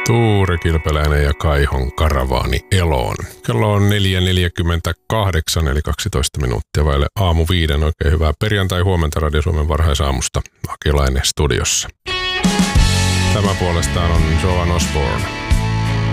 Tuure Kilpeläinen ja Kaihon karavaani eloon. Kello on 4.48 eli 12 minuuttia vaille aamu 5. Oikein hyvää perjantai-huomenta Radio Suomen varhaisaamusta. Aki Laine studiossa. Tämä puolestaan on Joan Osborne.